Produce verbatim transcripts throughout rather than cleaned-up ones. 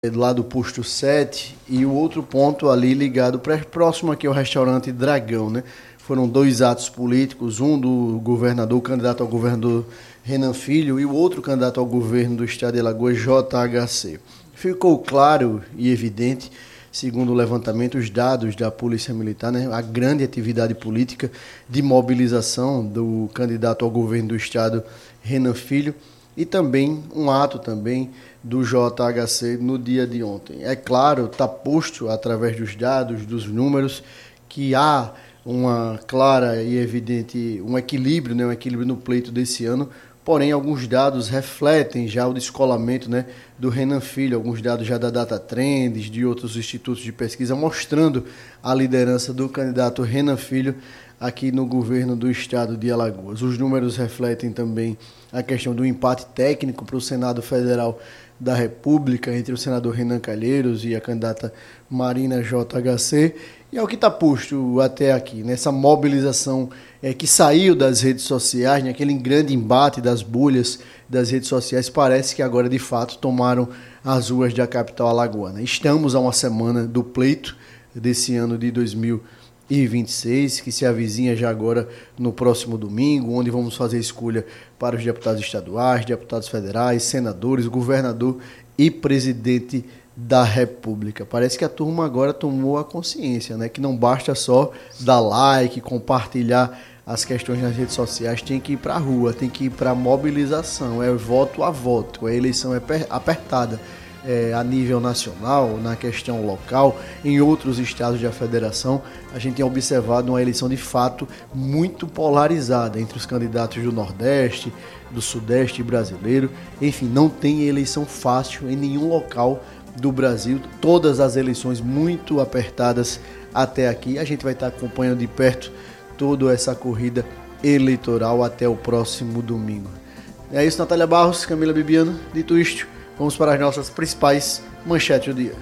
lá do posto sete, e o outro ponto ali ligado próximo aqui ao restaurante Dragão, né? Foram dois atos políticos, um do governador, o candidato ao governador Renan Filho, e o outro candidato ao governo do estado de Alagoas, J H C. Ficou claro e evidente, segundo o levantamento, os dados da Polícia Militar, né, a grande atividade política de mobilização do candidato ao governo do estado, Renan Filho, e também um ato também do J H C no dia de ontem. É claro, está posto através dos dados, dos números, que há uma clara e evidente, um equilíbrio, né, um equilíbrio no pleito desse ano, porém alguns dados refletem já o descolamento, né, do Renan Filho, alguns dados já da Data Trends, de outros institutos de pesquisa, mostrando a liderança do candidato Renan Filho aqui no governo do estado de Alagoas. Os números refletem também a questão do empate técnico para o Senado Federal da República entre o senador Renan Calheiros e a candidata Marina J H C, e é o que está posto até aqui, nessa mobilização é, que saiu das redes sociais, naquele né, grande embate das bolhas das redes sociais, parece que agora de fato tomaram as ruas da capital alagoana. Estamos a uma semana do pleito desse ano de dois mil e vinte e seis, que se avizinha já agora no próximo domingo, onde vamos fazer escolha para os deputados estaduais, deputados federais, senadores, governador e presidente da República. Parece que a turma agora tomou a consciência, né, que não basta só dar like, compartilhar as questões nas redes sociais, tem que ir para a rua, tem que ir para a mobilização, é voto a voto, a eleição é apertada. É, a nível nacional, na questão local, em outros estados da federação, a gente tem observado uma eleição de fato muito polarizada entre os candidatos do Nordeste, do Sudeste brasileiro. Enfim, não tem eleição fácil em nenhum local do Brasil, todas as eleições muito apertadas até aqui. A gente vai estar acompanhando de perto toda essa corrida eleitoral até o próximo domingo. É isso, Natália Barros, Camila Bibiano, dito isto, vamos para as nossas principais manchetes do dia.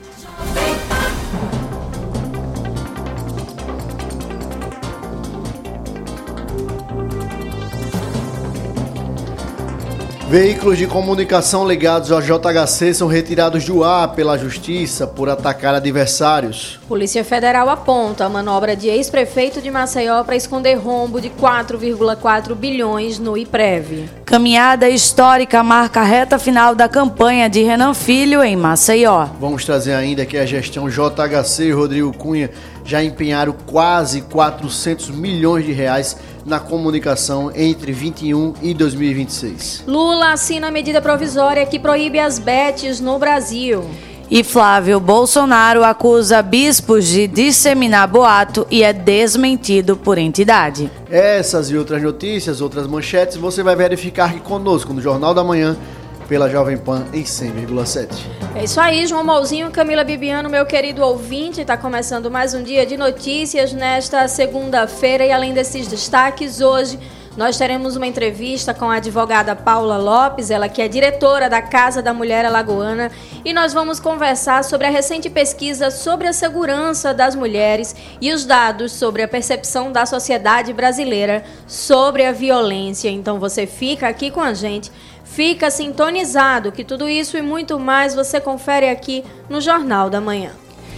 Veículos de comunicação ligados ao J H C são retirados do ar pela Justiça por atacar adversários. Polícia Federal aponta a manobra de ex-prefeito de Maceió para esconder rombo de quatro vírgula quatro bilhões no IPREV. Caminhada histórica marca a reta final da campanha de Renan Filho em Maceió. Vamos trazer ainda que a gestão J H C e Rodrigo Cunha já empenharam quase quatrocentos milhões de reais na comunicação entre vinte e um e dois mil e vinte e seis. Lula assina a medida provisória que proíbe as bets no Brasil. E Flávio Bolsonaro acusa bispos de disseminar boato e é desmentido por entidade. Essas e outras notícias, outras manchetes, você vai verificar aqui conosco no Jornal da Manhã, pela Jovem Pan em cem vírgula sete. É isso aí, João Mauzinho, Camila Bibiano, meu querido ouvinte. Está começando mais um dia de notícias nesta segunda-feira, e além desses destaques, hoje nós teremos uma entrevista com a advogada Paula Lopes, ela que é diretora da Casa da Mulher Alagoana, e nós vamos conversar sobre a recente pesquisa sobre a segurança das mulheres e os dados sobre a percepção da sociedade brasileira sobre a violência. Então você fica aqui com a gente, fica sintonizado, que tudo isso e muito mais você confere aqui no Jornal da Manhã.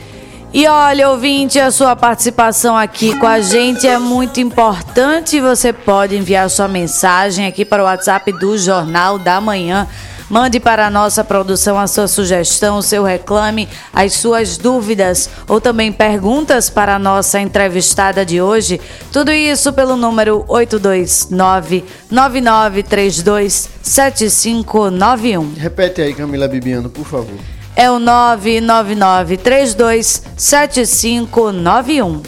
E olha, ouvinte, a sua participação aqui com a gente é muito importante. Você pode enviar sua mensagem aqui para o WhatsApp do Jornal da Manhã. Mande para a nossa produção a sua sugestão, o seu reclame, as suas dúvidas ou também perguntas para a nossa entrevistada de hoje. Tudo isso pelo número oito dois nove, nove nove três dois, sete cinco nove um. Repete aí, Camila Bibiano, por favor. É o nove nove nove três dois, sete cinco nove um.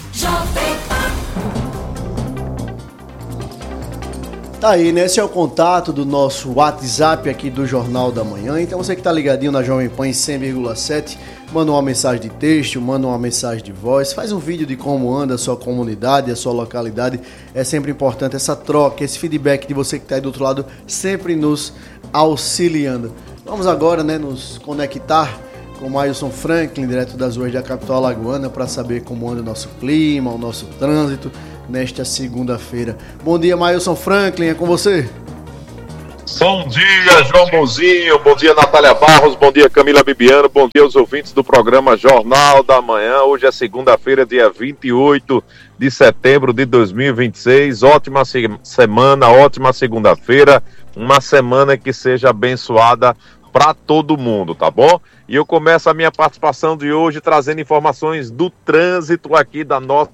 Tá aí, né? Esse é o contato do nosso WhatsApp aqui do Jornal da Manhã. Então você que tá ligadinho na Jovem Pan em cem vírgula sete, manda uma mensagem de texto, manda uma mensagem de voz, faz um vídeo de como anda a sua comunidade, a sua localidade. É sempre importante essa troca, esse feedback de você que tá aí do outro lado, sempre nos auxiliando. Vamos agora, né, nos conectar com o Mailson Franklin, direto das ruas da capital alagoana, para saber como anda o nosso clima, o nosso trânsito nesta segunda-feira. Bom dia, Mailson Franklin, é com você. Bom dia, João Mozinho, bom dia, Natália Barros, bom dia, Camila Bibiano, bom dia aos ouvintes do programa Jornal da Manhã. Hoje é segunda-feira, dia vinte e oito de setembro de dois mil e vinte e seis. Ótima se- semana, ótima segunda-feira, uma semana que seja abençoada para todo mundo, tá bom? E eu começo a minha participação de hoje trazendo informações do trânsito aqui da nossa...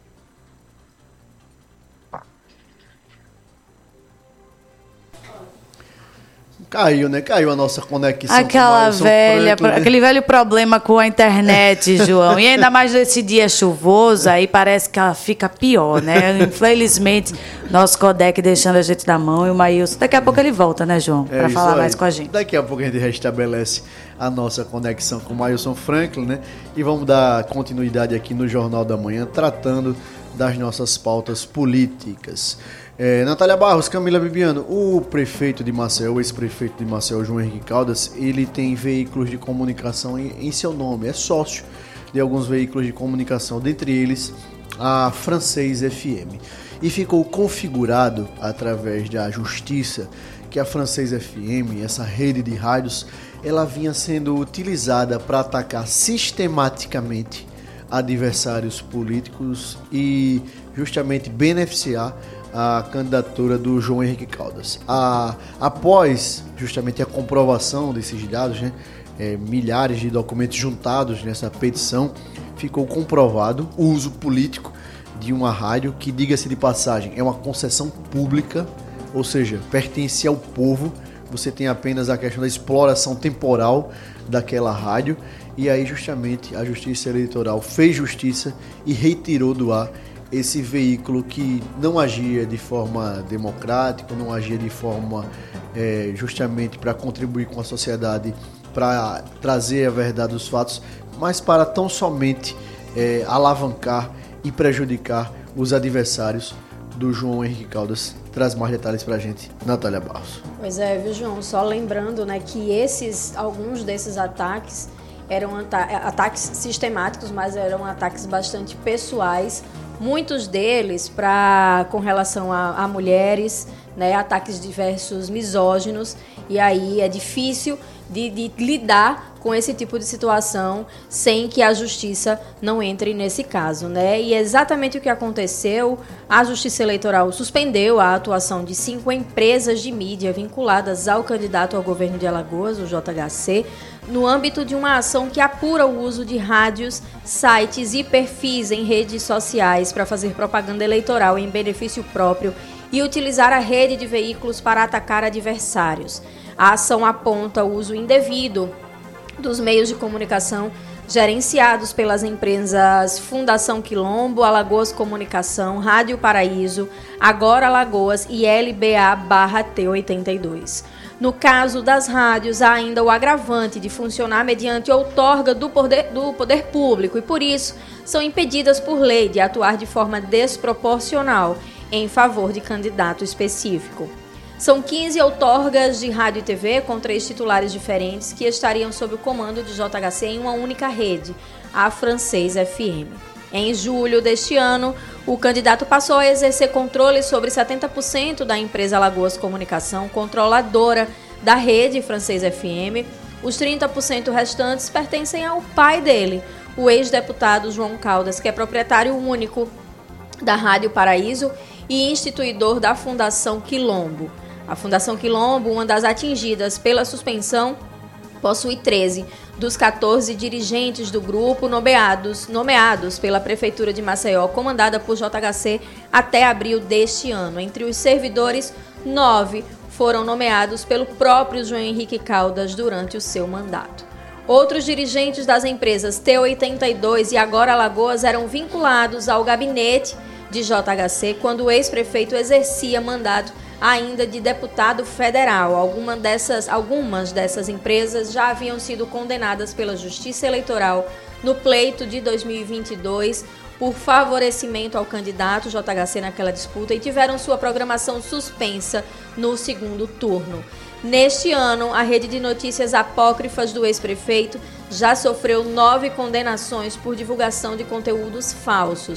Caiu, né? Caiu a nossa conexão. Aquela com o velha, Franklin, né? aquele velho problema com a internet, João. E ainda mais nesse dia chuvoso, aí parece que ela fica pior, né? Infelizmente, nosso codec deixando a gente na mão e o Maílson. Daqui a pouco ele volta, né, João? É Para isso falar aí. mais com a gente. Daqui a pouco a gente restabelece a nossa conexão com o Maílson Franklin, né? E vamos dar continuidade aqui no Jornal da Manhã, tratando das nossas pautas políticas. É, Natália Barros, Camila Bibiano, o prefeito de Maceió, o ex-prefeito de Maceió, João Henrique Caldas, ele tem veículos de comunicação em, em seu nome, é sócio de alguns veículos de comunicação, dentre eles a Francês F M. E ficou configurado através da justiça que a Francês F M, essa rede de rádios, ela vinha sendo utilizada para atacar sistematicamente adversários políticos e justamente beneficiar a candidatura do João Henrique Caldas. A, após justamente a comprovação desses dados, né, é, milhares de documentos juntados nessa petição, ficou comprovado o uso político de uma rádio que, diga-se de passagem, é uma concessão pública, ou seja, pertence ao povo. Você tem apenas a questão da exploração temporal daquela rádio, e aí justamente a Justiça Eleitoral fez justiça e retirou do ar esse veículo que não agia de forma democrática, não agia de forma é, justamente para contribuir com a sociedade, para trazer a verdade dos fatos, mas para tão somente é, alavancar e prejudicar os adversários do João Henrique Caldas. Traz mais detalhes para a gente, Natália Barros. Pois é, viu, João? Só lembrando, né, que esses, alguns desses ataques eram ata- ataques sistemáticos, mas eram ataques bastante pessoais. Muitos deles pra, com relação a, a mulheres, né, ataques diversos misóginos, e aí é difícil de, de lidar com esse tipo de situação sem que a justiça não entre nesse caso, né? E é exatamente o que aconteceu. A Justiça Eleitoral suspendeu a atuação de cinco empresas de mídia vinculadas ao candidato ao governo de Alagoas, o J H C, no âmbito de uma ação que apura o uso de rádios, sites e perfis em redes sociais para fazer propaganda eleitoral em benefício próprio e utilizar a rede de veículos para atacar adversários. A ação aponta o uso indevido dos meios de comunicação gerenciados pelas empresas Fundação Quilombo, Alagoas Comunicação, Rádio Paraíso, Agora Alagoas e L B A T oitenta e dois. No caso das rádios, há ainda o agravante de funcionar mediante outorga do poder, do poder público e, por isso, são impedidas por lei de atuar de forma desproporcional em favor de candidato específico. São quinze outorgas de rádio e T V com três titulares diferentes que estariam sob o comando de J H C em uma única rede, a Francês F M. Em julho deste ano, o candidato passou a exercer controle sobre setenta por cento da empresa Alagoas Comunicação, controladora da rede Francês F M. Os trinta por cento restantes pertencem ao pai dele, o ex-deputado João Caldas, que é proprietário único da Rádio Paraíso e instituidor da Fundação Quilombo. A Fundação Quilombo, uma das atingidas pela suspensão, possui treze dos quatorze dirigentes do grupo nomeados, nomeados pela Prefeitura de Maceió, comandada por J H C, até abril deste ano. Entre os servidores, nove foram nomeados pelo próprio João Henrique Caldas durante o seu mandato. Outros dirigentes das empresas T oitenta e dois e Agora Alagoas eram vinculados ao gabinete de J H C quando o ex-prefeito exercia mandato ainda de deputado federal. Alguma dessas, algumas dessas empresas já haviam sido condenadas pela Justiça Eleitoral no pleito de dois mil e vinte e dois por favorecimento ao candidato J H C naquela disputa e tiveram sua programação suspensa no segundo turno. Neste ano, a rede de notícias apócrifas do ex-prefeito já sofreu nove condenações por divulgação de conteúdos falsos.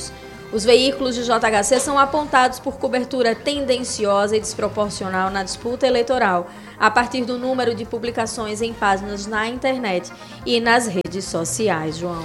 Os veículos de J H C são apontados por cobertura tendenciosa e desproporcional na disputa eleitoral, a partir do número de publicações em páginas na internet e nas redes sociais, João.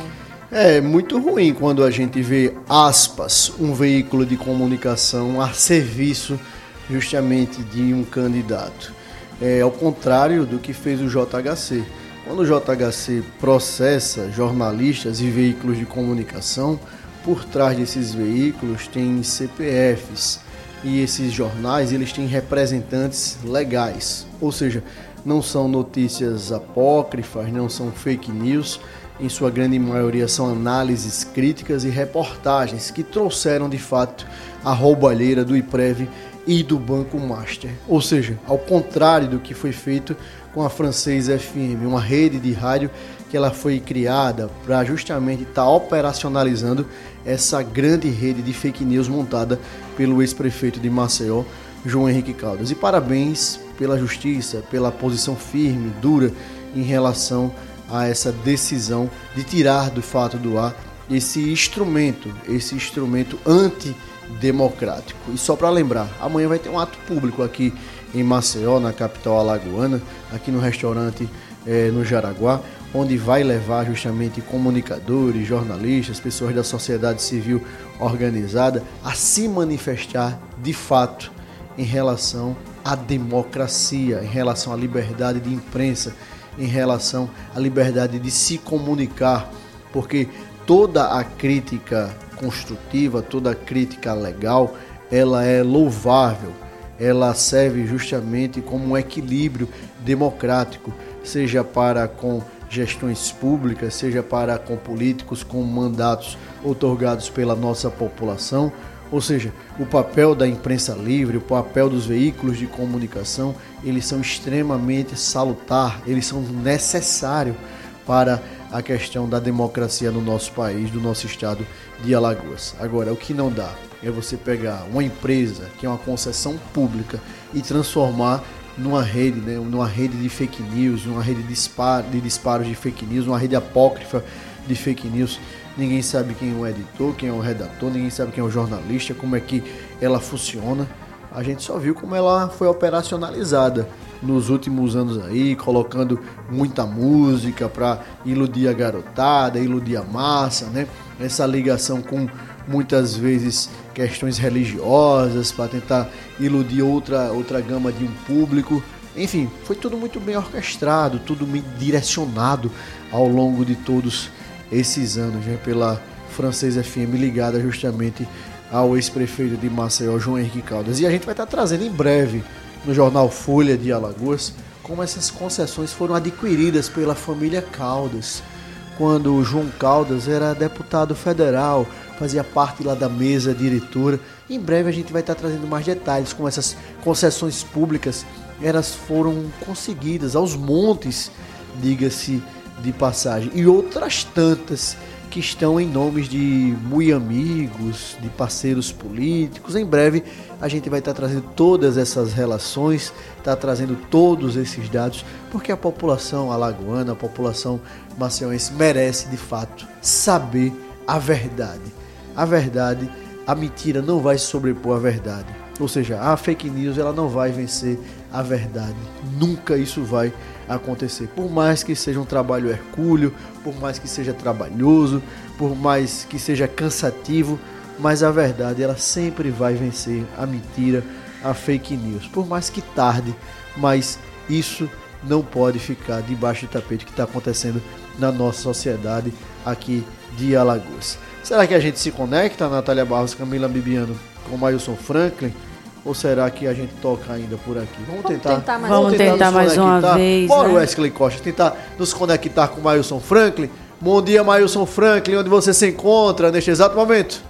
É muito ruim quando a gente vê, aspas, um veículo de comunicação a serviço justamente de um candidato. É ao contrário do que fez o J H C. Quando o J H C processa jornalistas e veículos de comunicação, por trás desses veículos tem C P Fs e esses jornais eles têm representantes legais, ou seja, não são notícias apócrifas, não são fake news, em sua grande maioria são análises críticas e reportagens que trouxeram de fato a roubalheira do IPREV e do Banco Master, ou seja, ao contrário do que foi feito com a Francês F M, uma rede de rádio que ela foi criada para justamente estar tá operacionalizando essa grande rede de fake news montada pelo ex-prefeito de Maceió, João Henrique Caldas. E parabéns pela justiça, pela posição firme, dura em relação a essa decisão de tirar do fato do ar esse instrumento, esse instrumento antidemocrático. E só para lembrar, amanhã vai ter um ato público aqui em Maceió, na capital alagoana, aqui no restaurante é, no Jaraguá, onde vai levar justamente comunicadores, jornalistas, pessoas da sociedade civil organizada a se manifestar de fato em relação à democracia, em relação à liberdade de imprensa, em relação à liberdade de se comunicar, porque toda a crítica construtiva, toda a crítica legal, ela é louvável, ela serve justamente como um equilíbrio democrático, seja para com gestões públicas, seja para com políticos com mandatos outorgados pela nossa população, ou seja, o papel da imprensa livre, o papel dos veículos de comunicação, eles são extremamente salutar, eles são necessários para a questão da democracia no nosso país, do nosso estado de Alagoas. Agora, o que não dá é você pegar uma empresa que é uma concessão pública e transformar numa rede, né, numa rede de fake news, numa rede de, disparo, de disparos de fake news, uma rede apócrifa de fake news. Ninguém sabe quem é o editor, quem é o redator, ninguém sabe quem é o jornalista, como é que ela funciona. A gente só viu como ela foi operacionalizada nos últimos anos aí, colocando muita música para iludir a garotada, iludir a massa, né? Essa ligação com muitas vezes questões religiosas para tentar iludir outra, outra gama de um público. Enfim, foi tudo muito bem orquestrado, tudo bem direcionado ao longo de todos esses anos, né, pela Francês F M, ligada justamente ao ex-prefeito de Maceió, João Henrique Caldas. E a gente vai estar trazendo em breve no jornal Folha de Alagoas como essas concessões foram adquiridas pela família Caldas, quando o João Caldas era deputado federal, fazia parte lá da mesa diretora. Em breve a gente vai estar trazendo mais detalhes como essas concessões públicas elas foram conseguidas aos montes, diga-se de passagem, e outras tantas que estão em nomes de muito amigos, de parceiros políticos. Em breve a gente vai estar trazendo todas essas relações, estar trazendo todos esses dados, porque a população alagoana, a população maceiense merece de fato saber a verdade. A verdade, a mentira não vai se sobrepor à verdade. Ou seja, a fake news ela não vai vencer a verdade. Nunca isso vai acontecer. Por mais que seja um trabalho hercúleo, por mais que seja trabalhoso, por mais que seja cansativo, mas a verdade ela sempre vai vencer a mentira, a fake news. Por mais que tarde, mas isso não pode ficar debaixo do tapete que está acontecendo na nossa sociedade aqui de Alagoas. Será que a gente se conecta, Natália Barros, Camila Bibiano, com Mailson Franklin? Ou será que a gente toca ainda por aqui? Vamos tentar, vamos tentar mais, vamos tentar tentar mais uma vez. Bora, né? Wesley Costa, tentar nos conectar com o Mailson Franklin. Bom dia, Mailson Franklin, onde você se encontra neste exato momento?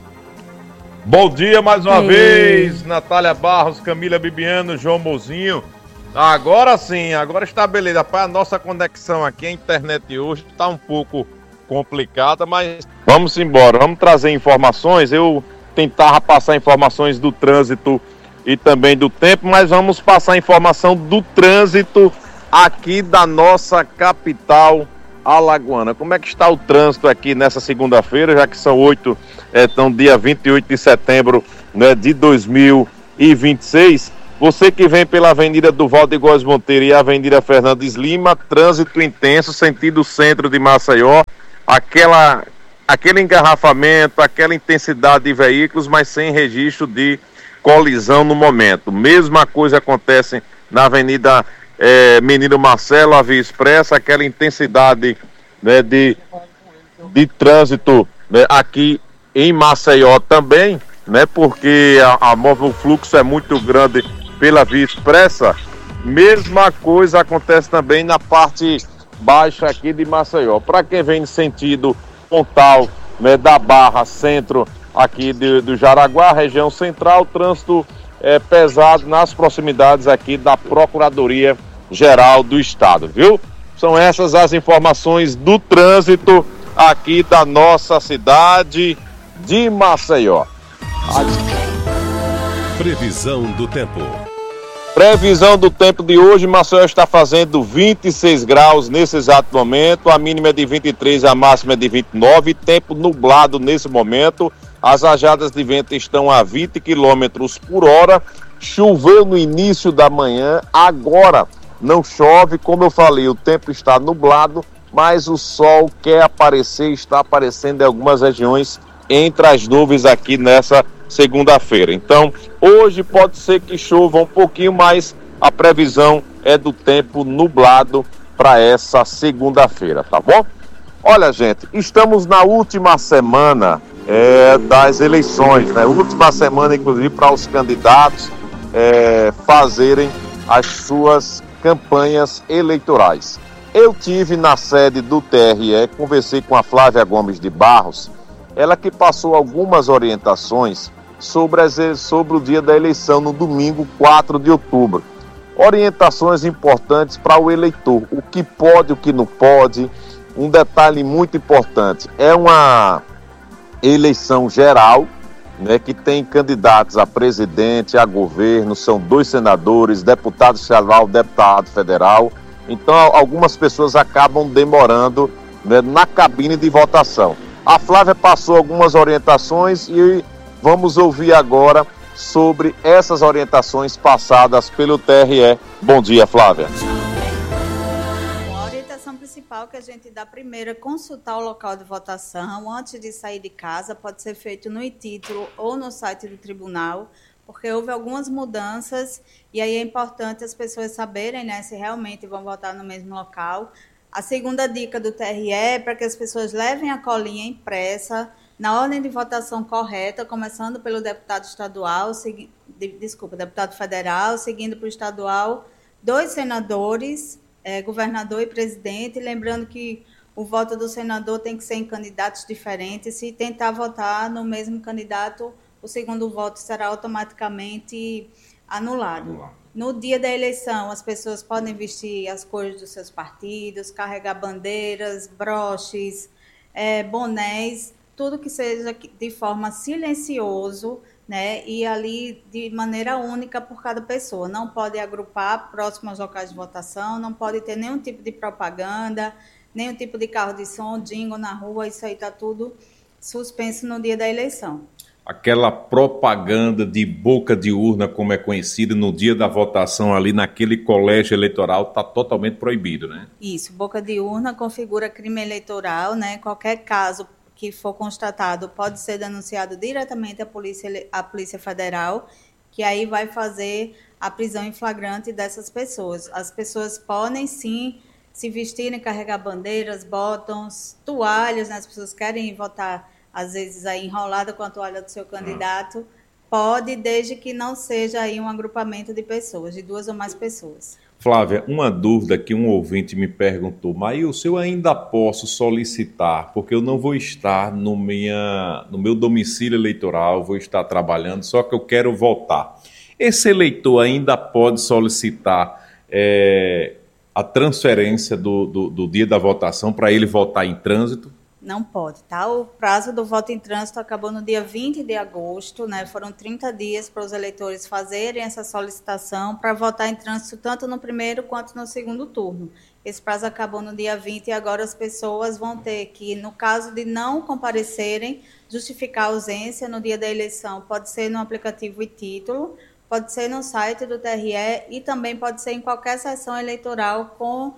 Bom dia mais uma Ei. vez, Natália Barros, Camila Bibiano, João Mozinho. Agora sim, agora está beleza. Para a nossa conexão aqui, a internet hoje está um pouco complicada, mas vamos embora, vamos trazer informações. Eu tentava passar informações do trânsito e também do tempo, mas vamos passar informação do trânsito aqui da nossa capital alagoana. Como é que está o trânsito aqui nessa segunda-feira, já que são oito, é, então dia vinte e oito de setembro, né, de dois mil e vinte e seis? Você que vem pela Avenida Duval de Góes Monteiro e a Avenida Fernandes Lima, trânsito intenso, sentido centro de Maceió, aquela, aquele engarrafamento, aquela intensidade de veículos, mas sem registro de colisão no momento. Mesma coisa acontece na Avenida é, Menino Marcelo, a Via Expressa, aquela intensidade, né, de, de trânsito, né, aqui em Maceió também, né, porque a, a, o fluxo é muito grande pela Via Expressa. Mesma coisa acontece também na parte baixa aqui de Maceió. Para quem vem no sentido Pontal, né, da Barra, centro aqui de, do Jaraguá, região central, trânsito é, pesado nas proximidades aqui da Procuradoria Geral do Estado, viu? São essas as informações do trânsito aqui da nossa cidade de Maceió. Previsão do tempo. Previsão do tempo de hoje, Maceió está fazendo vinte e seis graus nesse exato momento, a mínima é de vinte e três, a máxima é de vinte e nove, tempo nublado nesse momento, as rajadas de vento estão a vinte quilômetros por hora, choveu no início da manhã, agora não chove, como eu falei, o tempo está nublado, mas o sol quer aparecer, está aparecendo em algumas regiões entre as nuvens aqui nessa segunda-feira. Então, hoje pode ser que chova um pouquinho, mas a previsão é do tempo nublado para essa segunda-feira, tá bom? Olha, gente, estamos na última semana é, das eleições, né? Última semana, inclusive, para os candidatos é, fazerem as suas campanhas eleitorais. Eu tive na sede do T R E, conversei com a Flávia Gomes de Barros, ela que passou algumas orientações sobre, as, sobre o dia da eleição, no domingo quatro de outubro. Orientações importantes para o eleitor, o que pode, o que não pode. Um detalhe muito importante, é uma eleição geral, né, que tem candidatos a presidente, a governo, são dois senadores, deputado estadual, deputado federal. Então, algumas pessoas acabam demorando, né, na cabine de votação. A Flávia passou algumas orientações e vamos ouvir agora sobre essas orientações passadas pelo T R E. Bom dia, Flávia. A orientação principal que a gente dá primeiro é consultar o local de votação antes de sair de casa. Pode ser feito no e-título ou no site do tribunal, porque houve algumas mudanças e aí é importante as pessoas saberem, né, se realmente vão votar no mesmo local. A segunda dica do T R E é para que as pessoas levem a colinha impressa na ordem de votação correta, começando pelo deputado estadual, segui... desculpa, deputado federal, seguindo para o estadual, dois senadores, é, governador e presidente, lembrando que o voto do senador tem que ser em candidatos diferentes. Se tentar votar no mesmo candidato, o segundo voto será automaticamente anulado. Anulado. No dia da eleição, as pessoas podem vestir as cores dos seus partidos, carregar bandeiras, broches, é, bonés, tudo que seja de forma silencioso, né, e ali de maneira única por cada pessoa. Não pode agrupar próximo aos locais de votação, não pode ter nenhum tipo de propaganda, nenhum tipo de carro de som, jingle na rua, isso aí está tudo suspenso no dia da eleição. Aquela propaganda de boca de urna, como é conhecido, no dia da votação ali naquele colégio eleitoral, está totalmente proibido, né? Isso, boca de urna configura crime eleitoral, né? Qualquer caso que for constatado pode ser denunciado diretamente à Polícia, à Polícia Federal, que aí vai fazer a prisão em flagrante dessas pessoas. As pessoas podem, sim, se vestirem, carregar bandeiras, botões, toalhas, né? As pessoas querem votar, às vezes, aí enrolada com a toalha do seu candidato. Pode, desde que não seja aí um agrupamento de pessoas, de duas ou mais pessoas. Flávia, uma dúvida que um ouvinte me perguntou, Maílson, eu ainda posso solicitar, porque eu não vou estar no, minha, no meu domicílio eleitoral, vou estar trabalhando, só que eu quero votar. Esse eleitor ainda pode solicitar é, a transferência do, do, do dia da votação para ele votar em trânsito? Não pode, tá? O prazo do voto em trânsito acabou no dia vinte de agosto, né? Foram trinta dias para os eleitores fazerem essa solicitação para votar em trânsito tanto no primeiro quanto no segundo turno. Esse prazo acabou no dia vinte e agora as pessoas vão ter que, no caso de não comparecerem, justificar a ausência no dia da eleição. Pode ser no aplicativo e-título, pode ser no site do T R E e também pode ser em qualquer sessão eleitoral com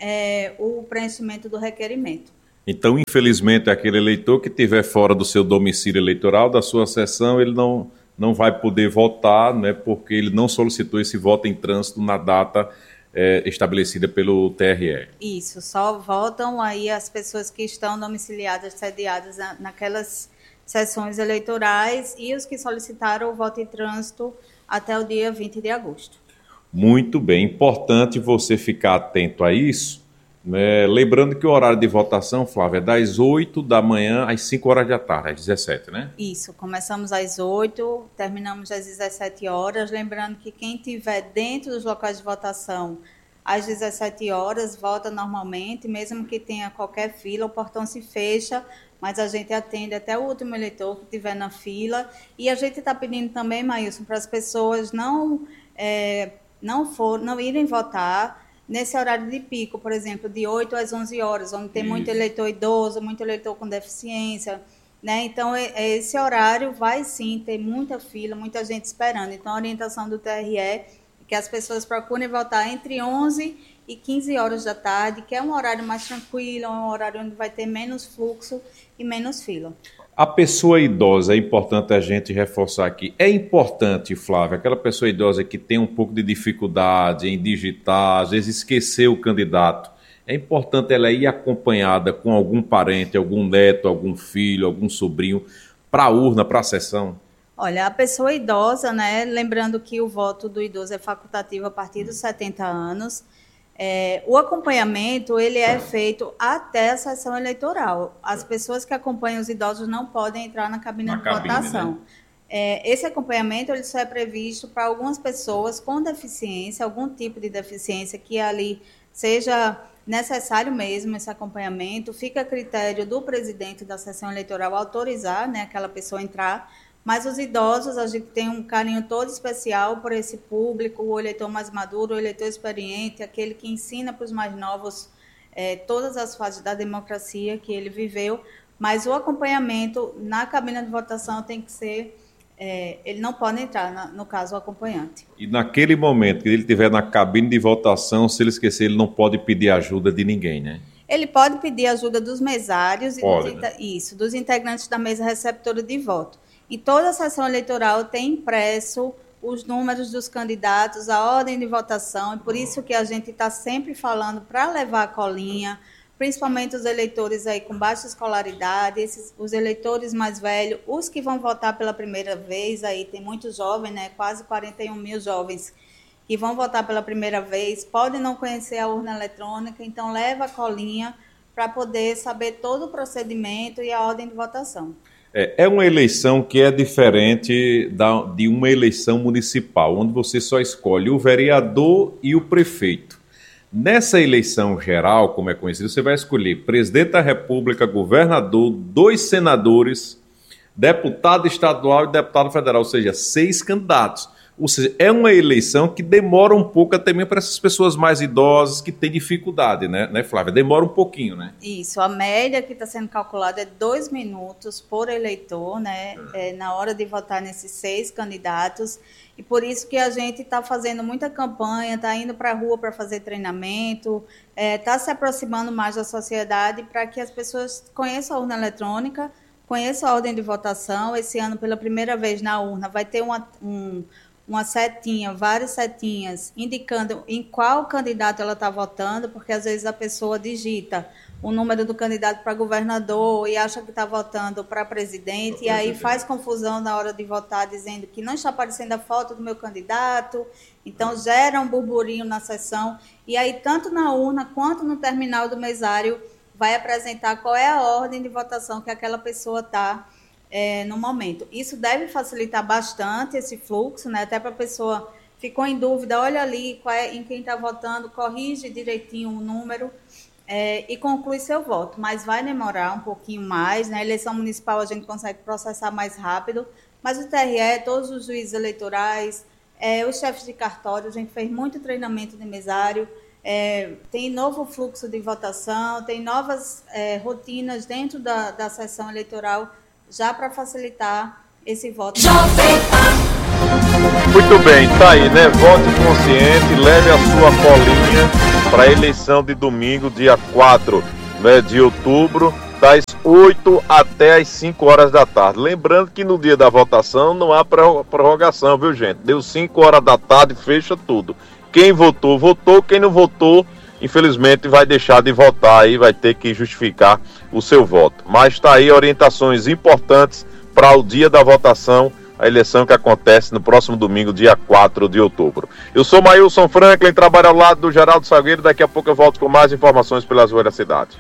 é, o preenchimento do requerimento. Então, infelizmente, aquele eleitor que estiver fora do seu domicílio eleitoral, da sua sessão, ele não, não vai poder votar, né, porque ele não solicitou esse voto em trânsito na data É, estabelecida pelo T R E. Isso, só votam aí as pessoas que estão domiciliadas, sediadas na, naquelas sessões eleitorais e os que solicitaram o voto em trânsito até o dia vinte de agosto. Muito bem, importante você ficar atento a isso, né? Lembrando que o horário de votação, Flávia, é das oito da manhã às cinco horas da tarde, às dezessete, né? Isso, começamos às oito, terminamos às dezessete horas. Lembrando que quem estiver dentro dos locais de votação às dezessete horas vota normalmente, mesmo que tenha qualquer fila, o portão se fecha, mas a gente atende até o último eleitor que estiver na fila. E a gente está pedindo também, Maílson, para as pessoas não, é, não, for, não irem votar nesse horário de pico, por exemplo, de oito às onze horas, onde tem Isso. muito eleitor idoso, muito eleitor com deficiência, né? Então, esse horário vai sim ter muita fila, muita gente esperando. Então, a orientação do T R E é que as pessoas procurem votar entre onze e quinze horas da tarde, que é um horário mais tranquilo, um horário onde vai ter menos fluxo e menos fila. A pessoa idosa, é importante a gente reforçar aqui, é importante, Flávia, aquela pessoa idosa que tem um pouco de dificuldade em digitar, às vezes esquecer o candidato, é importante ela ir acompanhada com algum parente, algum neto, algum filho, algum sobrinho, para a urna, para a sessão? Olha, a pessoa idosa, né, lembrando que o voto do idoso é facultativo a partir dos setenta anos, É, o acompanhamento ele é feito até a sessão eleitoral. As pessoas que acompanham os idosos não podem entrar na cabine na de cabine, votação. Né? É, esse acompanhamento ele só é previsto para algumas pessoas com deficiência, algum tipo de deficiência que ali seja necessário mesmo esse acompanhamento. Fica a critério do presidente da sessão eleitoral autorizar, né, aquela pessoa entrar. Mas os idosos, a gente tem um carinho todo especial por esse público, o eleitor mais maduro, o eleitor experiente, aquele que ensina para os mais novos é, todas as fases da democracia que ele viveu. Mas o acompanhamento na cabine de votação tem que ser, é, ele não pode entrar, na, no caso, o acompanhante. E naquele momento que ele estiver na cabine de votação, se ele esquecer, ele não pode pedir ajuda de ninguém, né? Ele pode pedir ajuda dos mesários e pode, dos, né? isso, dos integrantes da mesa receptora de voto. E toda a sessão eleitoral tem impresso os números dos candidatos, a ordem de votação, e por isso que a gente está sempre falando para levar a colinha, principalmente os eleitores aí com baixa escolaridade, esses, os eleitores mais velhos, os que vão votar pela primeira vez, aí tem muitos jovens, né, quase quarenta e um mil jovens que vão votar pela primeira vez, podem não conhecer a urna eletrônica, então leva a colinha para poder saber todo o procedimento e a ordem de votação. É, é uma eleição que é diferente da, de uma eleição municipal, onde você só escolhe o vereador e o prefeito. Nessa eleição geral, como é conhecido, você vai escolher presidente da República, governador, dois senadores, deputado estadual e deputado federal, ou seja, seis candidatos. Ou seja, é uma eleição que demora um pouco até mesmo para essas pessoas mais idosas que têm dificuldade, né, né, Flávia? Demora um pouquinho, né? Isso, a média que está sendo calculada é dois minutos por eleitor, né, é, na hora de votar nesses seis candidatos. E por isso que a gente está fazendo muita campanha, está indo para a rua para fazer treinamento, está é, se aproximando mais da sociedade para que as pessoas conheçam a urna eletrônica, conheçam a ordem de votação. Esse ano, pela primeira vez na urna, vai ter uma... Um, uma setinha, várias setinhas, indicando em qual candidato ela está votando, porque às vezes a pessoa digita o número do candidato para governador e acha que está votando para presidente, e aí faz confusão na hora de votar, dizendo que não está aparecendo a foto do meu candidato, então gera um burburinho na sessão, e aí tanto na urna quanto no terminal do mesário vai apresentar qual é a ordem de votação que aquela pessoa está É, no momento. Isso deve facilitar bastante esse fluxo, né? Até para a pessoa ficou em dúvida, olha ali qual é, em quem está votando, corrige direitinho o número é, e conclui seu voto. Mas vai demorar um pouquinho mais, né? A eleição municipal a gente consegue processar mais rápido, mas o T R E, todos os juízes eleitorais, é, os chefes de cartório, a gente fez muito treinamento de mesário, É, tem novo fluxo de votação, tem novas é, rotinas dentro da, da sessão eleitoral, já para facilitar esse voto. Muito bem, tá aí, né? Vote consciente, leve a sua colinha para a eleição de domingo, dia quatro, né, de outubro, das oito até as cinco horas da tarde. Lembrando que no dia da votação não há prorrogação, viu, gente? Deu cinco horas da tarde, fecha tudo. Quem votou, votou. Quem não votou, infelizmente, vai deixar de votar e vai ter que justificar o seu voto. Mas está aí orientações importantes para o dia da votação, a eleição que acontece no próximo domingo, dia quatro de outubro. Eu sou Maílson Franklin, trabalho ao lado do Geraldo Salgueiro. Daqui a pouco eu volto com mais informações pelas ruas da cidade.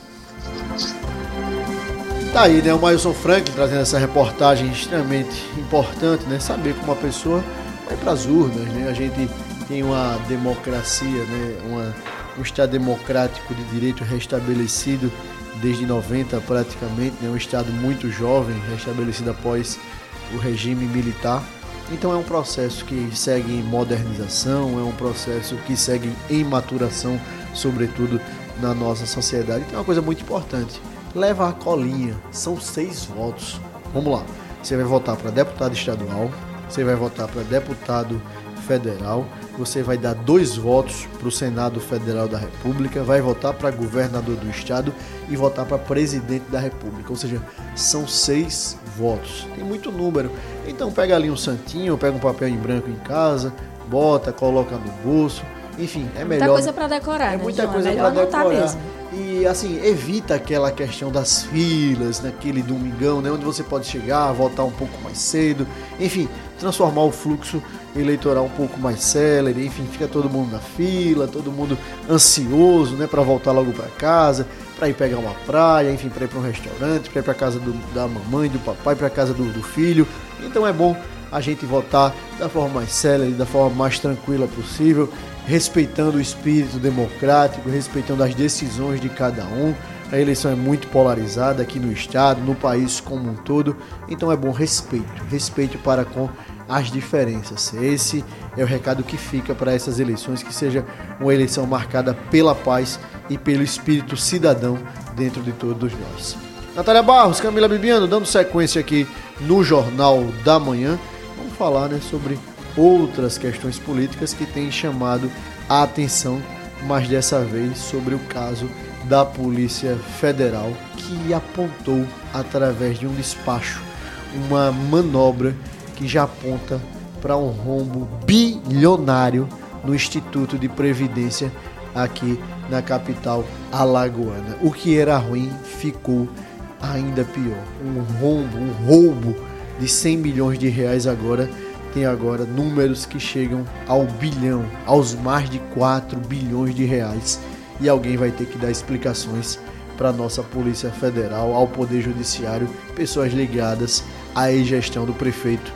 Tá aí, né? O Maílson Franklin trazendo essa reportagem extremamente importante, né? Saber como a pessoa vai para as urnas, né? A gente tem uma democracia, né? uma, um Estado democrático de direito restabelecido desde noventa praticamente, né? Um Estado muito jovem, restabelecido após o regime militar. Então é um processo que segue em modernização, é um processo que segue em maturação, sobretudo na nossa sociedade. Então é uma coisa muito importante. Leva a colinha, são seis votos. Vamos lá, você vai votar para deputado estadual, você vai votar para deputado federal, você vai dar dois votos para o Senado Federal da República, vai votar para governador do estado e votar para presidente da República. Ou seja, são seis votos. Tem muito número. Então pega ali um santinho, pega um papel em branco em casa, bota, coloca no bolso. Enfim, é melhor. Muita coisa para decorar, é né, muita João? coisa é para decorar. mesmo. E assim, evita aquela questão das filas, naquele domingão, né, onde você pode chegar, votar um pouco mais cedo, enfim, transformar o fluxo eleitoral um pouco mais célere, enfim, fica todo mundo na fila, todo mundo ansioso, né, para voltar logo para casa, para ir pegar uma praia, enfim, para ir para um restaurante, para ir para casa do, da mamãe, do papai, para casa do, do filho. Então é bom a gente votar da forma mais célere, da forma mais tranquila possível, respeitando o espírito democrático, respeitando as decisões de cada um. A eleição é muito polarizada aqui no estado, no país como um todo, então é bom respeito, respeito para com as diferenças. Esse é o recado que fica para essas eleições, que seja uma eleição marcada pela paz e pelo espírito cidadão dentro de todos nós. Natália Barros, Camila Bibiano, dando sequência aqui no Jornal da Manhã, vamos falar, né, sobre outras questões políticas que têm chamado a atenção, mas dessa vez sobre o caso da Polícia Federal, que apontou através de um despacho uma manobra que já aponta para um rombo bilionário no Instituto de Previdência aqui na capital alagoana. O que era ruim ficou ainda pior. Um rombo, um roubo de cem milhões de reais agora tem agora números que chegam ao bilhão, aos mais de quatro bilhões de reais. E alguém vai ter que dar explicações para a nossa Polícia Federal, ao Poder Judiciário, pessoas ligadas à gestão do prefeito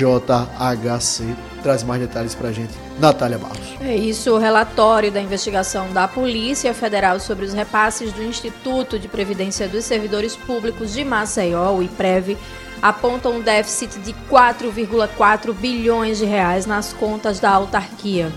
J H C. Traz mais detalhes para a gente, Natália Barros. É isso, o relatório da investigação da Polícia Federal sobre os repasses do Instituto de Previdência dos Servidores Públicos de Maceió, o IPREV, aponta um déficit de quatro vírgula quatro bilhões de reais nas contas da autarquia.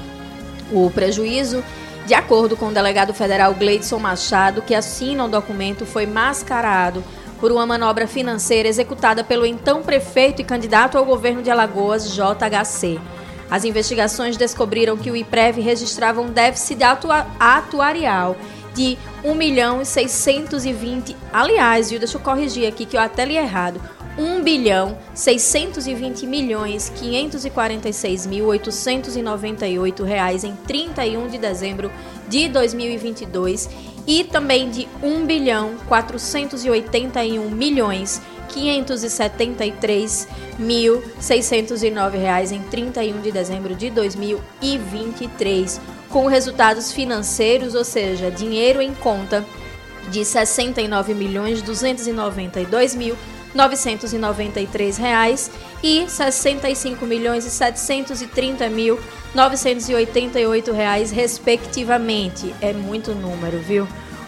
O prejuízo, de acordo com o delegado federal Gleidson Machado, que assina o documento, foi mascarado por uma manobra financeira executada pelo então prefeito e candidato ao governo de Alagoas, J H C. As investigações descobriram que o IPREV registrava um déficit atua- atuarial de um milhão e seiscentos e vinte, aliás, viu, deixa eu corrigir aqui que eu até li errado, um bilhão seiscentos e vinte milhões quinhentos e quarenta e seis mil oitocentos e noventa e oito reais em trinta e um de dezembro de dois mil e vinte e dois e também de um bilhão quatrocentos e oitenta e um milhões quinhentos e setenta e três mil seiscentos e nove reais em trinta e um de dezembro de dois mil e vinte e três, com resultados financeiros, ou seja, dinheiro em conta de sessenta e nove milhões duzentos e noventa e dois mil novecentos e noventa e três reais e sessenta e cinco milhões e setecentos e trinta mil novecentos e oitenta e oito reais, respectivamente. É muito número, viu?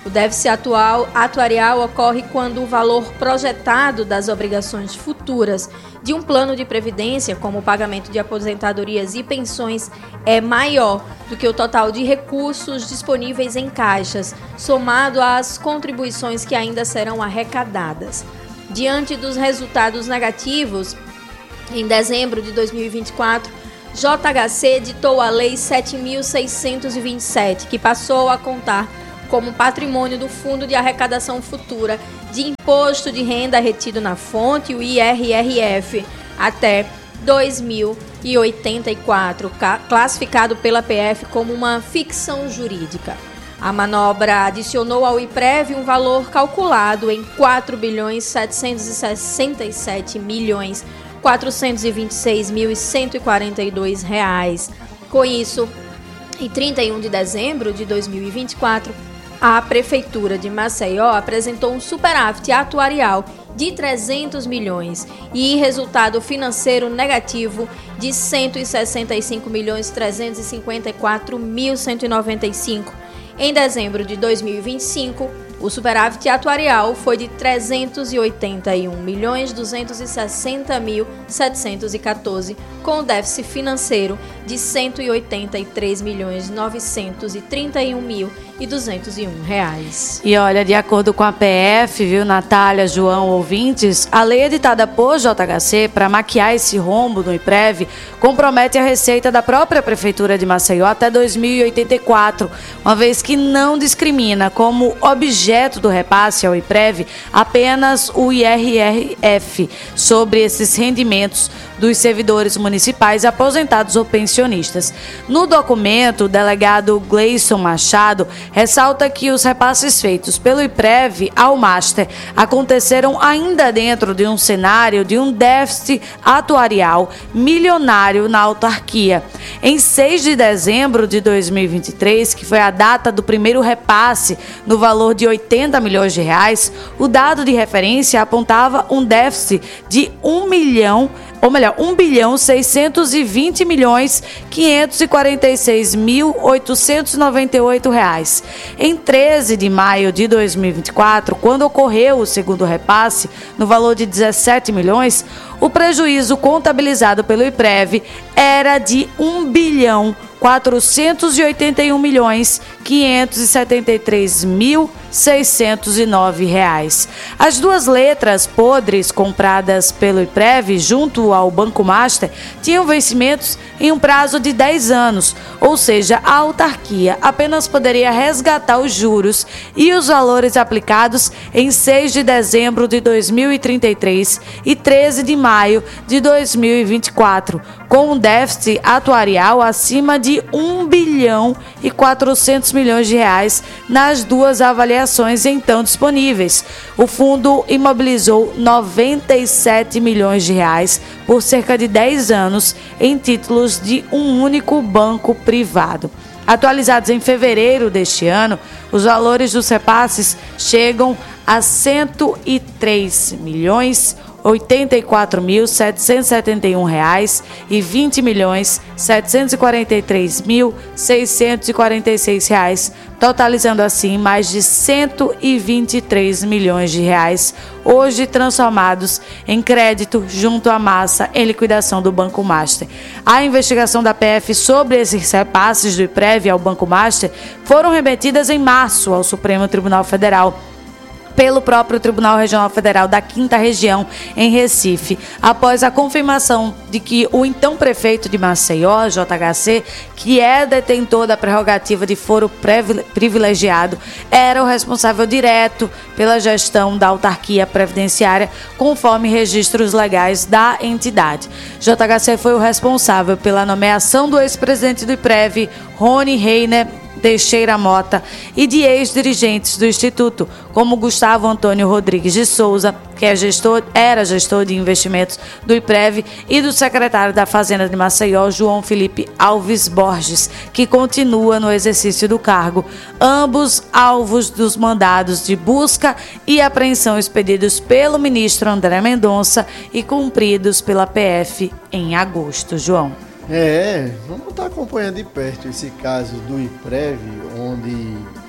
O déficit atual, atuarial ocorre quando o valor projetado das obrigações futuras de um plano de previdência, como o pagamento de aposentadorias e pensões, é maior do que o total de recursos disponíveis em caixas, somado às contribuições que ainda serão arrecadadas. Diante dos resultados negativos, em dezembro de dois mil e vinte e quatro, J H C editou a Lei sete mil seiscentos e vinte e sete, que passou a contar como patrimônio do Fundo de Arrecadação Futura de Imposto de Renda retido na fonte, o I R R F, até dois mil e oitenta e quatro, classificado pela P F como uma ficção jurídica. A manobra adicionou ao IPREV um valor calculado em quatro bilhões setecentos e sessenta e sete milhões quatrocentos e vinte e seis mil cento e quarenta e dois reais. Com isso, em trinta e um de dezembro de dois mil e vinte e quatro, a Prefeitura de Maceió apresentou um superávit atuarial de trezentos milhões e resultado financeiro negativo de cento e sessenta e cinco milhões trezentos e cinquenta e quatro mil cento e noventa e cinco. Em dezembro de dois mil e vinte e cinco, o superávit atuarial foi de trezentos e oitenta e um milhões duzentos e sessenta mil setecentos e quatorze, com o déficit financeiro de cento e oitenta e três milhões novecentos e trinta e um mil e duzentos e um reais. E olha, de acordo com a P F, viu, Natália, João, ouvintes, a lei editada por J H C para maquiar esse rombo no IPREV compromete a receita da própria Prefeitura de Maceió até dois mil e oitenta e quatro, uma vez que não discrimina como objeto do repasse ao IPREV apenas o I R R F sobre esses rendimentos dos servidores municipais aposentados ou pensionistas. No documento, o delegado Gleison Machado ressalta que os repasses feitos pelo IPREV ao Master aconteceram ainda dentro de um cenário de um déficit atuarial milionário na autarquia. Em seis de dezembro de dois mil e vinte e três, que foi a data do primeiro repasse no valor de oitenta milhões de reais, o dado de referência apontava um déficit de um milhão ou melhor, um bilhão seiscentos e vinte milhões quinhentos e quarenta e seis mil oitocentos e noventa e oito reais. Em treze de maio de dois mil e vinte e quatro, quando ocorreu o segundo repasse, no valor de dezessete milhões, o prejuízo contabilizado pelo IPREV era de um bilhão quatrocentos e oitenta e um milhões quinhentos e setenta e três mil seiscentos e nove reais. As duas letras podres compradas pelo IPREV junto ao Banco Master tinham vencimentos em um prazo de dez anos, ou seja, a autarquia apenas poderia resgatar os juros e os valores aplicados em seis de dezembro de dois mil e trinta e três e treze de maio de dois mil e vinte e quatro, com um déficit atuarial acima de um bilhão e quatrocentos milhões de reais nas duas avaliações então disponíveis. O fundo imobilizou noventa e sete milhões de reais por cerca de dez anos em títulos de um único banco privado. Atualizados em fevereiro deste ano, os valores dos repasses chegam a cento e três milhões oitenta e quatro mil setecentos e setenta e um reais e vinte milhões setecentos e quarenta e três mil seiscentos e quarenta e seis reais, totalizando assim mais de cento e vinte e três milhões de reais, hoje transformados em crédito junto à massa em liquidação do Banco Master. A investigação da P F sobre esses repasses do IPREV ao Banco Master foram remetidas em março ao Supremo Tribunal Federal pelo próprio Tribunal Regional Federal da quinta Região, em Recife, após a confirmação de que o então prefeito de Maceió, J H C, que é detentor da prerrogativa de foro privilegiado, era o responsável direto pela gestão da autarquia previdenciária, conforme registros legais da entidade. J H C foi o responsável pela nomeação do ex-presidente do IPREV, Rony Reiner Teixeira Mota, e de ex-dirigentes do Instituto, como Gustavo Antônio Rodrigues de Souza, que é gestor, era gestor de investimentos do IPREV, e do secretário da Fazenda de Maceió, João Felipe Alves Borges, que continua no exercício do cargo, ambos alvos dos mandados de busca e apreensão expedidos pelo ministro André Mendonça e cumpridos pela P F em agosto. João. É, vamos estar acompanhando de perto esse caso do IPREV, onde a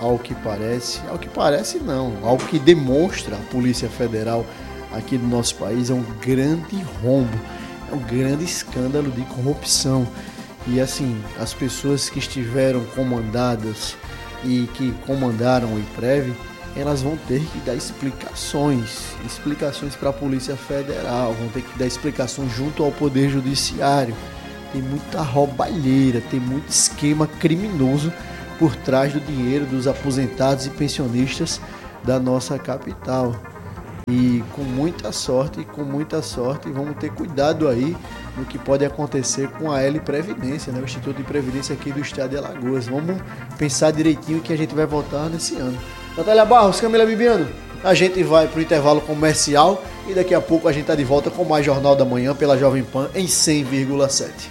ao que parece, ao que parece não, ao que demonstra a Polícia Federal aqui do nosso país, é um grande rombo, é um grande escândalo de corrupção. E assim, as pessoas que estiveram comandadas e que comandaram o IPREV, elas vão ter que dar explicações, explicações para a Polícia Federal, vão ter que dar explicações junto ao Poder Judiciário. Tem muita roubalheira, tem muito esquema criminoso por trás do dinheiro dos aposentados e pensionistas da nossa capital. E com muita sorte, com muita sorte, vamos ter cuidado aí no que pode acontecer com a L Previdência, né? O Instituto de Previdência aqui do Estado de Alagoas. Vamos pensar direitinho que a gente vai votar nesse ano. Natália Barros, Camila Bibiano, a gente vai para o intervalo comercial e daqui a pouco a gente está de volta com mais Jornal da Manhã pela Jovem Pan em cem vírgula sete.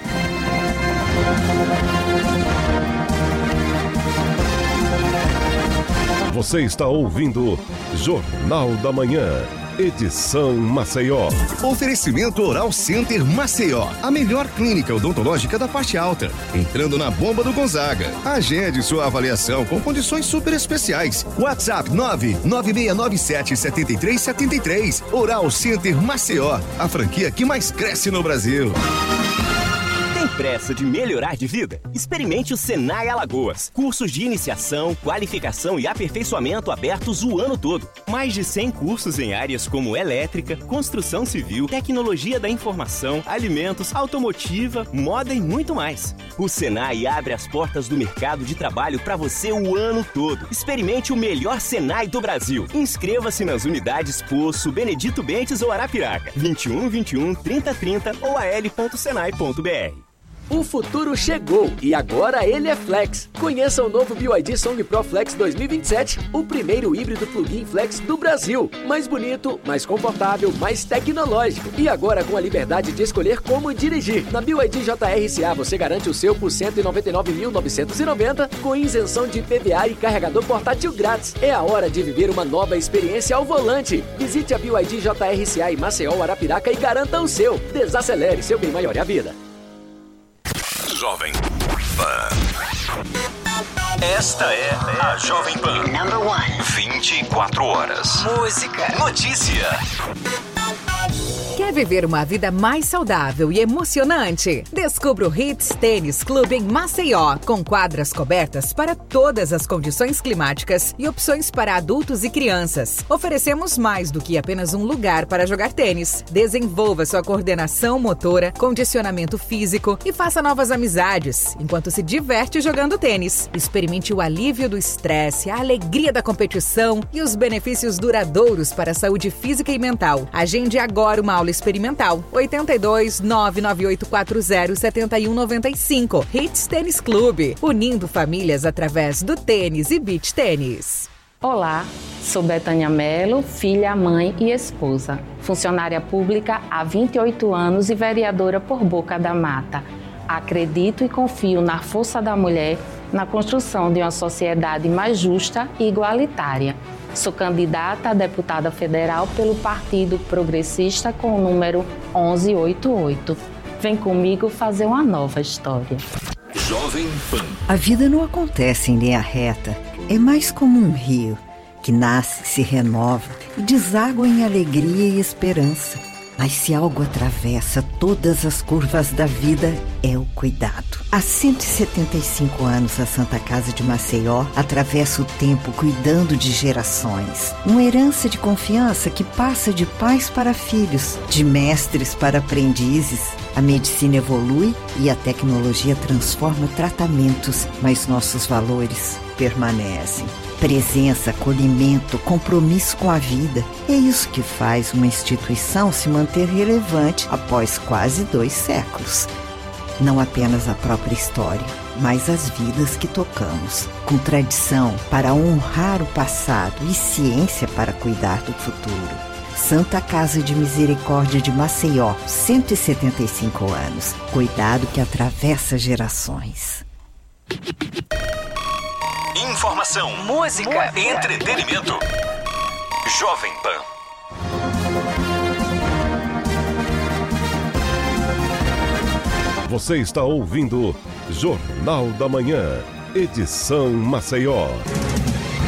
Você está ouvindo Jornal da Manhã, edição Maceió. Oferecimento Oral Center Maceió, a melhor clínica odontológica da parte alta. Entrando na bomba do Gonzaga. Agende sua avaliação com condições super especiais. WhatsApp nove nove seis nove sete sete três sete três. Oral Center Maceió, a franquia que mais cresce no Brasil. Tem pressa de melhorar de vida? Experimente o Senai Alagoas. Cursos de iniciação, qualificação e aperfeiçoamento abertos o ano todo. Mais de cem cursos em áreas como elétrica, construção civil, tecnologia da informação, alimentos, automotiva, moda e muito mais. O Senai abre as portas do mercado de trabalho para você o ano todo. Experimente o melhor Senai do Brasil. Inscreva-se nas unidades Poço, Benedito Bentes ou Arapiraca. vinte e um, vinte e um, trinta, trinta ou a l ponto senai ponto b r. O futuro chegou e agora ele é Flex. Conheça o novo B Y D Song Pro Flex dois mil e vinte e sete, o primeiro híbrido plug-in Flex do Brasil. Mais bonito, mais confortável, mais tecnológico. E agora com a liberdade de escolher como dirigir. Na B Y D J R C A você garante o seu por cento e noventa e nove mil novecentos e noventa reais com isenção de I P V A e carregador portátil grátis. É a hora de viver uma nova experiência ao volante. Visite a B Y D J R C A em Maceió, Arapiraca e garanta o seu. Desacelere, seu bem maior é a vida. Jovem Pan. Esta é a Jovem Pan. Number one. vinte e quatro horas. Música. Notícia. Quer viver uma vida mais saudável e emocionante? Descubra o Hits Tênis Clube em Maceió, com quadras cobertas para todas as condições climáticas e opções para adultos e crianças. Oferecemos mais do que apenas um lugar para jogar tênis. Desenvolva sua coordenação motora, condicionamento físico e faça novas amizades, enquanto se diverte jogando tênis. Experimente o alívio do estresse, a alegria da competição e os benefícios duradouros para a saúde física e mental. Agende agora uma aula experimental. oito dois, nove nove oito quatro zero, sete um nove cinco. Hits Tênis Clube, unindo famílias através do tênis e beach tênis. Olá, sou Betânia Mello, filha, mãe e esposa. Funcionária pública há vinte e oito anos e vereadora por Boca da Mata. Acredito e confio na força da mulher na construção de uma sociedade mais justa e igualitária. Sou candidata a deputada federal pelo Partido Progressista com o número onze oitenta e oito. Vem comigo fazer uma nova história. Jovem Pan. A vida não acontece em linha reta. É mais como um rio que nasce, se renova e deságua em alegria e esperança. Mas se algo atravessa todas as curvas da vida, é o cuidado. Há cento e setenta e cinco anos, a Santa Casa de Maceió atravessa o tempo cuidando de gerações. Uma herança de confiança que passa de pais para filhos, de mestres para aprendizes. A medicina evolui e a tecnologia transforma tratamentos, mas nossos valores permanecem. Presença, acolhimento, compromisso com a vida. É isso que faz uma instituição se manter relevante após quase dois séculos. Não apenas a própria história, mas as vidas que tocamos. Com tradição para honrar o passado e ciência para cuidar do futuro. Santa Casa de Misericórdia de Maceió, cento e setenta e cinco anos. Cuidado que atravessa gerações. Informação, música, entretenimento. Jovem Pan. Você está ouvindo Jornal da Manhã. Edição Maceió.